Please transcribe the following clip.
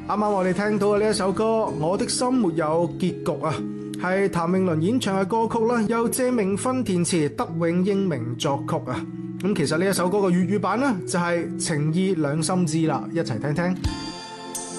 啱啱我哋聽到嘅呢一首歌《我的心沒有結局》啊，係譚詠麟演唱嘅歌曲啦，由謝明勳填詞，德永英明作曲啊。咁其實呢一首歌嘅粵語版呢，就係情意兩心知啦，一齊聽聽。